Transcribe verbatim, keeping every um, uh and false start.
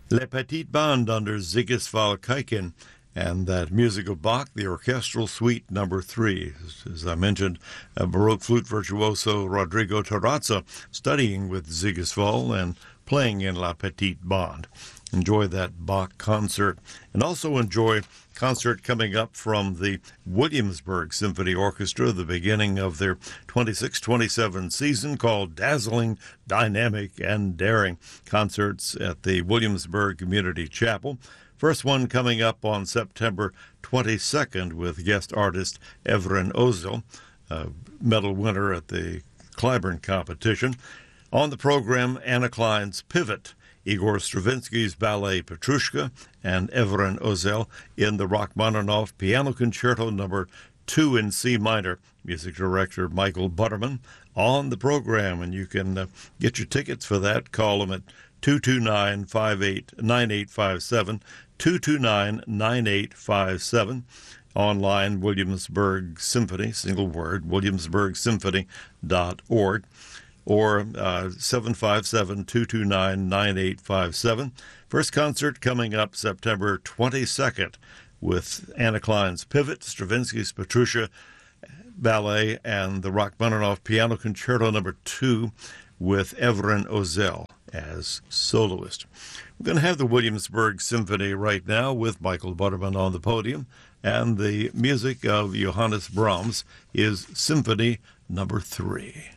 Le Petit Band under Zigisval Kaikin, and that music of Bach, the Orchestral Suite number three. As I mentioned, a Baroque flute virtuoso Rodrigo Terrazza studying with Zigisval and playing in La Petite Bande. Enjoy that Bach concert, and also enjoy concert coming up from the Williamsburg Symphony Orchestra, the beginning of their twenty-six twenty-seven season, called Dazzling, Dynamic, and Daring. Concerts at the Williamsburg Community Chapel. First one coming up on September twenty-second with guest artist Evren Ozel, a medal winner at the Clyburn competition. On the program, Anna Klein's Pivot, Igor Stravinsky's ballet Petrushka, and Evren Ozel in the Rachmaninoff Piano Concerto number two in C minor. Music director Michael Butterman on the program, and you can uh, get your tickets for that. Call them at two two nine, five eight nine eight five seven, two two nine, nine eight five seven. Online, Williamsburg Symphony, single word, williamsburg symphony dot org. or uh, seven five seven, two two nine, nine eight five seven. First concert coming up September twenty-second with Anna Klein's Pivot, Stravinsky's Petrushka Ballet, and the Rachmaninoff Piano Concerto number two with Evren Ozel as soloist. We're going to have the Williamsburg Symphony right now with Michael Butterman on the podium, and the music of Johannes Brahms is Symphony number three.